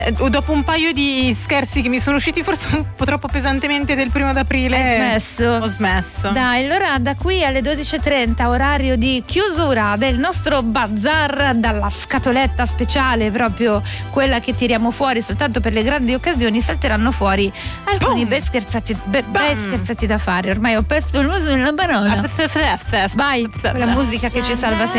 Dopo un paio di scherzi che mi sono usciti forse un po' troppo pesantemente del 1 d'aprile, ho smesso. Dai, allora da qui alle 12:30, orario di chiusura del nostro bazar, dalla scatoletta speciale, proprio quella che tiriamo fuori soltanto per le grandi occasioni, salteranno fuori alcuni bei scherzati da fare. Ormai ho perso l'uso della parola. Vai, quella musica che ci salva sempre.